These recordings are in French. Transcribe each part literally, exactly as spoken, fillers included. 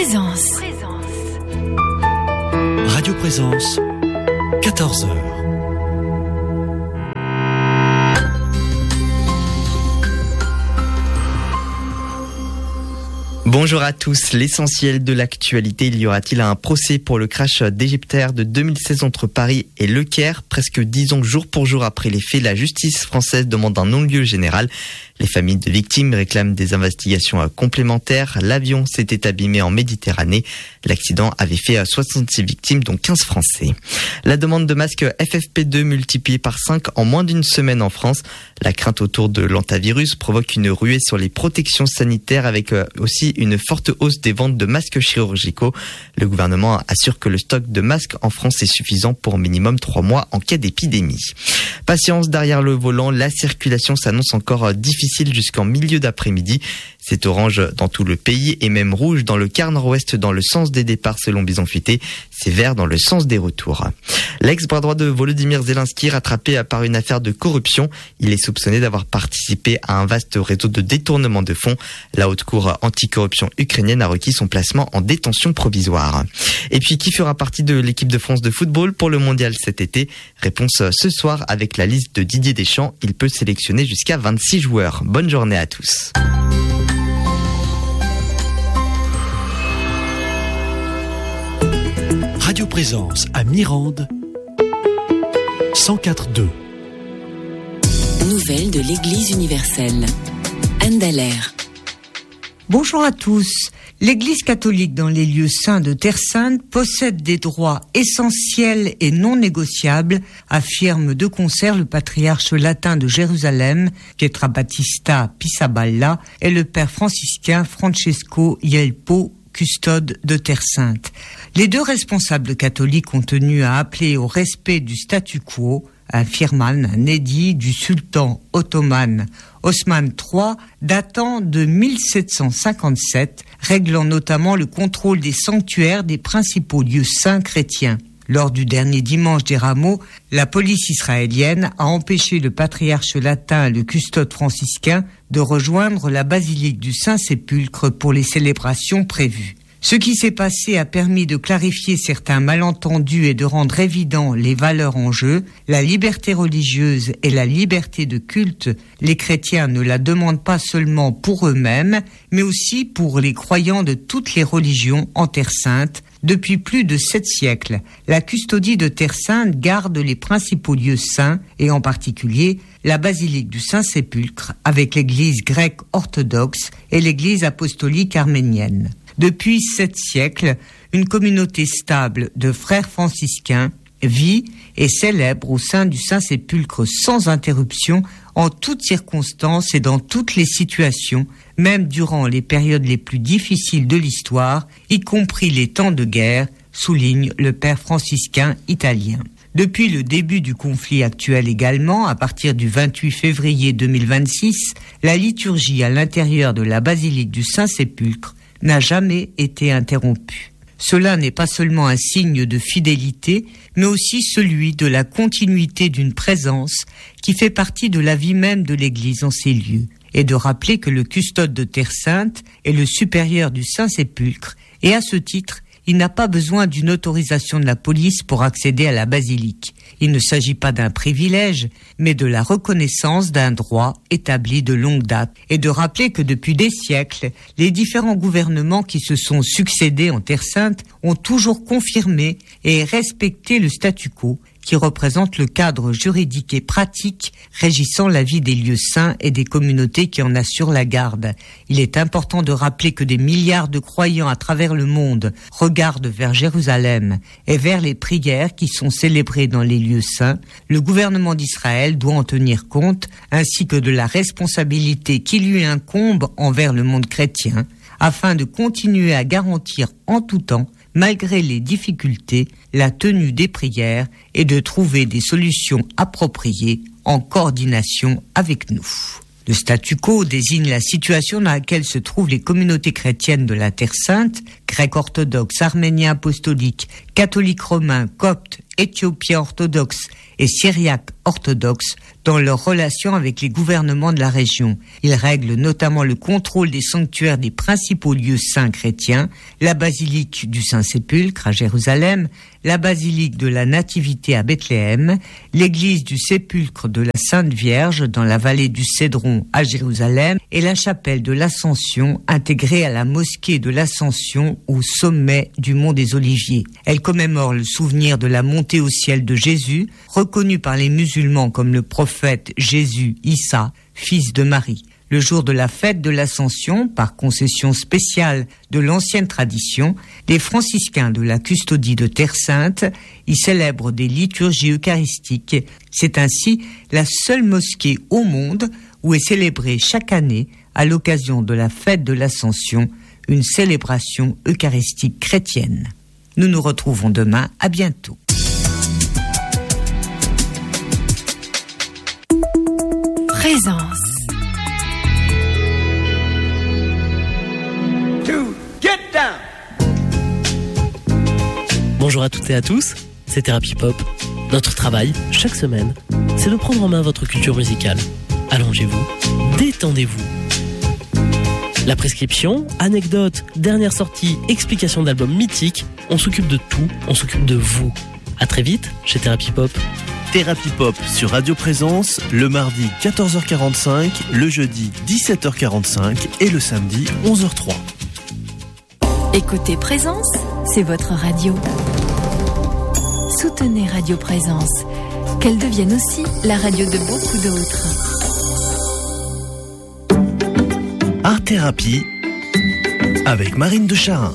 Présence. Radio Présence, quatorze heures. Bonjour à tous. L'essentiel de l'actualité, il y aura-t-il un procès pour le crash d'Égyptair de deux mille seize entre Paris et Le Caire? Presque dix ans jour pour jour après les faits, la justice française demande un non-lieu général. Les familles de victimes réclament des investigations complémentaires. L'avion s'était abîmé en Méditerranée. L'accident avait fait soixante-six victimes, dont quinze Français. La demande de masques F F P deux multipliée par cinq en moins d'une semaine en France. La crainte autour de l'antivirus provoque une ruée sur les protections sanitaires avec aussi une forte hausse des ventes de masques chirurgicaux. Le gouvernement assure que le stock de masques en France est suffisant pour au minimum trois mois en cas d'épidémie. Patience derrière le volant, la circulation s'annonce encore difficile jusqu'en milieu d'après-midi. C'est orange dans tout le pays et même rouge dans le quart nord-ouest dans le sens des départs selon Bison Futé. C'est vert dans le sens des retours. L'ex-bras droit de Volodymyr Zelensky rattrapé par une affaire de corruption. Il est soupçonné d'avoir participé à un vaste réseau de détournement de fonds. La haute cour anticorruption ukrainienne a requis son placement en détention provisoire. Et puis qui fera partie de l'équipe de France de football pour le mondial cet été? Réponse ce soir avec la liste de Didier Deschamps. Il peut sélectionner jusqu'à vingt-six joueurs. Bonne journée à tous. Radio Présence à Mirande, cent quatre virgule deux. Nouvelles de l'Église universelle. Anne Dallaire. Bonjour à tous. L'Église catholique dans les lieux saints de Terre Sainte possède des droits essentiels et non négociables, affirme de concert le patriarche latin de Jérusalem, Pietrabattista Pisaballa, et le père franciscain Francesco Ielpo, custode de Terre Sainte. Les deux responsables catholiques ont tenu à appeler au respect du statu quo, un firman, un édit du sultan ottoman Osman trois datant de mille sept cent cinquante-sept, réglant notamment le contrôle des sanctuaires des principaux lieux saints chrétiens. Lors du dernier dimanche des Rameaux, la police israélienne a empêché le patriarche latin et le custode franciscain de rejoindre la basilique du Saint-Sépulcre pour les célébrations prévues. Ce qui s'est passé a permis de clarifier certains malentendus et de rendre évident les valeurs en jeu. La liberté religieuse et la liberté de culte, les chrétiens ne la demandent pas seulement pour eux-mêmes, mais aussi pour les croyants de toutes les religions en Terre Sainte. Depuis plus de sept siècles, la custodie de Terre Sainte garde les principaux lieux saints et en particulier la basilique du Saint-Sépulcre avec l'église grecque orthodoxe et l'église apostolique arménienne. Depuis sept siècles, une communauté stable de frères franciscains vit et célèbre au sein du Saint-Sépulcre sans interruption, en toutes circonstances et dans toutes les situations, même durant les périodes les plus difficiles de l'histoire, y compris les temps de guerre, souligne le père franciscain italien. Depuis le début du conflit actuel également, à partir du vingt-huit février deux mille vingt-six, la liturgie à l'intérieur de la basilique du Saint-Sépulcre n'a jamais été interrompue. Cela n'est pas seulement un signe de fidélité, mais aussi celui de la continuité d'une présence qui fait partie de la vie même de l'Église en ces lieux, et de rappeler que le custode de Terre Sainte est le supérieur du Saint-Sépulcre, et à ce titre, il n'a pas besoin d'une autorisation de la police pour accéder à la basilique. Il ne s'agit pas d'un privilège, mais de la reconnaissance d'un droit établi de longue date, et de rappeler que depuis des siècles, les différents gouvernements qui se sont succédés en Terre Sainte ont toujours confirmé et respecté le statu quo, qui représente le cadre juridique et pratique régissant la vie des lieux saints et des communautés qui en assurent la garde. Il est important de rappeler que des milliards de croyants à travers le monde regardent vers Jérusalem et vers les prières qui sont célébrées dans les lieux saints. Le gouvernement d'Israël doit en tenir compte, ainsi que de la responsabilité qui lui incombe envers le monde chrétien, afin de continuer à garantir en tout temps, malgré les difficultés, la tenue des prières et de trouver des solutions appropriées en coordination avec nous. Le statu quo désigne la situation dans laquelle se trouvent les communautés chrétiennes de la Terre Sainte, grecs orthodoxes, arméniens apostoliques, catholiques romains, coptes, éthiopiens orthodoxes et syriaques orthodoxes, dans leurs relations avec les gouvernements de la région. Ils règlent notamment le contrôle des sanctuaires des principaux lieux saints chrétiens, la basilique du Saint-Sépulcre à Jérusalem, la basilique de la Nativité à Bethléem, l'église du Sépulcre de la Sainte Vierge dans la vallée du Cédron à Jérusalem et la chapelle de l'Ascension intégrée à la mosquée de l'Ascension au sommet du mont des Oliviers. Elle commémore le souvenir de la montée au ciel de Jésus, reconnu par les musulmans comme le prophète Jésus Issa, fils de Marie. Le jour de la fête de l'Ascension, par concession spéciale de l'ancienne tradition, les franciscains de la custodie de Terre Sainte y célèbrent des liturgies eucharistiques. C'est ainsi la seule mosquée au monde où est célébrée chaque année, à l'occasion de la fête de l'Ascension, une célébration eucharistique chrétienne. Nous nous retrouvons demain, à bientôt. Présence. Bonjour à toutes et à tous, c'est Thérapie Pop. Notre travail, chaque semaine, c'est de prendre en main votre culture musicale. Allongez-vous, détendez-vous. La prescription, anecdotes, dernière sortie, explication d'albums mythiques, on s'occupe de tout, on s'occupe de vous. À très vite chez Thérapie Pop. Thérapie Pop sur Radio Présence, le mardi quatorze heures quarante-cinq, le jeudi dix-sept heures quarante-cinq et le samedi onze heures trois. Écoutez Présence, c'est votre radio. Soutenez Radio Présence, qu'elle devienne aussi la radio de beaucoup d'autres. Art Thérapie avec Marine de Charin.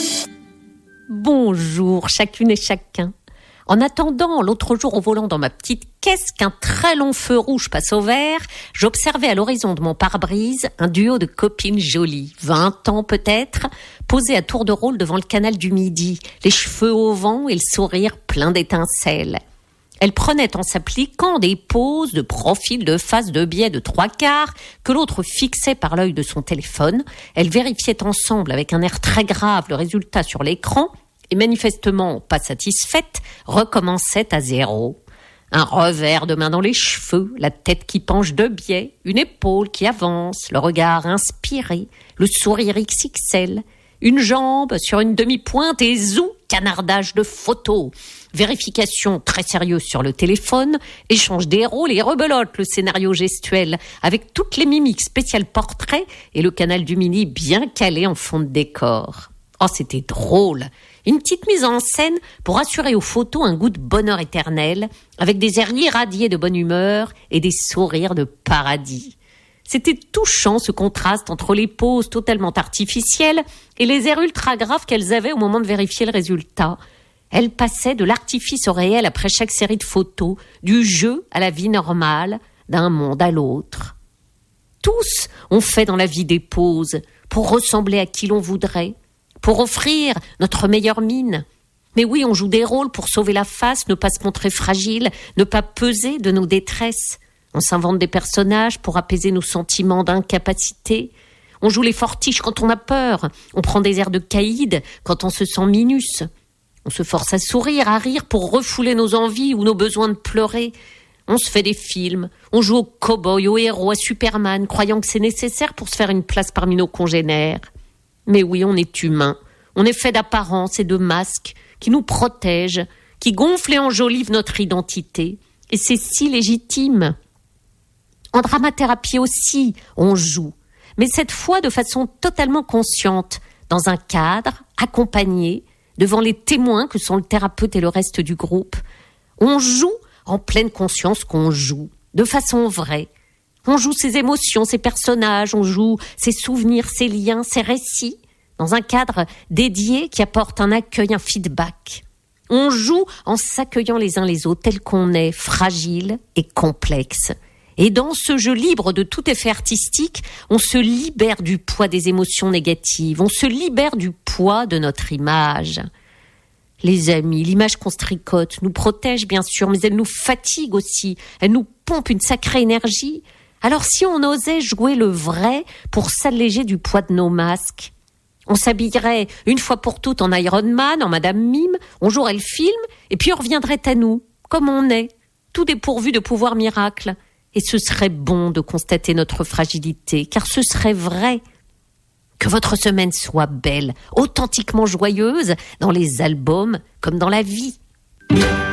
Bonjour chacune et chacun. En attendant, l'autre jour au volant dans ma petite caisse, qu'un très long feu rouge passe au vert, j'observais à l'horizon de mon pare-brise un duo de copines jolies, vingt ans peut-être, posées à tour de rôle devant le canal du Midi, les cheveux au vent et le sourire plein d'étincelles. Elles prenaient en s'appliquant des poses de profil, de face, de biais, de trois quarts, que l'autre fixait par l'œil de son téléphone. Elles vérifiaient ensemble avec un air très grave le résultat sur l'écran, et manifestement pas satisfaite, recommençait à zéro. Un revers de main dans les cheveux, la tête qui penche de biais, une épaule qui avance, le regard inspiré, le sourire X X L, une jambe sur une demi-pointe et zou, canardage de photos. Vérification très sérieuse sur le téléphone, échange des rôles et rebelote le scénario gestuel avec toutes les mimiques spéciales portraits et le canal du Midi bien calé en fond de décor. Oh, c'était drôle. Une petite mise en scène pour assurer aux photos un goût de bonheur éternel, avec des airs irradiés de bonne humeur et des sourires de paradis. C'était touchant ce contraste entre les poses totalement artificielles et les airs ultra graves qu'elles avaient au moment de vérifier le résultat. Elles passaient de l'artifice au réel après chaque série de photos, du jeu à la vie normale, d'un monde à l'autre. Tous ont fait dans la vie des poses pour ressembler à qui l'on voudrait, pour offrir notre meilleure mine. Mais oui, on joue des rôles pour sauver la face, ne pas se montrer fragile, ne pas peser de nos détresses. On s'invente des personnages pour apaiser nos sentiments d'incapacité. On joue les fortiches quand on a peur. On prend des airs de caïd quand on se sent minus. On se force à sourire, à rire pour refouler nos envies ou nos besoins de pleurer. On se fait des films. On joue au cow-boy, au héros, à Superman, croyant que c'est nécessaire pour se faire une place parmi nos congénères. Mais oui, on est humain. On est fait d'apparence et de masques qui nous protègent, qui gonflent et enjolivent notre identité. Et c'est si légitime. En dramathérapie aussi, on joue. Mais cette fois de façon totalement consciente, dans un cadre, accompagné, devant les témoins que sont le thérapeute et le reste du groupe. On joue en pleine conscience qu'on joue, de façon vraie. On joue ses émotions, ses personnages, on joue ses souvenirs, ses liens, ses récits, dans un cadre dédié qui apporte un accueil, un feedback. On joue en s'accueillant les uns les autres, tel qu'on est, fragile et complexe. Et dans ce jeu libre de tout effet artistique, on se libère du poids des émotions négatives, on se libère du poids de notre image. Les amis, l'image qu'on se tricote nous protège bien sûr, mais elle nous fatigue aussi, elle nous pompe une sacrée énergie. Alors si on osait jouer le vrai pour s'alléger du poids de nos masques, on s'habillerait une fois pour toutes en Iron Man, en Madame Mime, on jouerait le film et puis on reviendrait à nous, comme on est, tout dépourvu de pouvoir miracle. Et ce serait bon de constater notre fragilité, car ce serait vrai. Que votre semaine soit belle, authentiquement joyeuse, dans les albums comme dans la vie.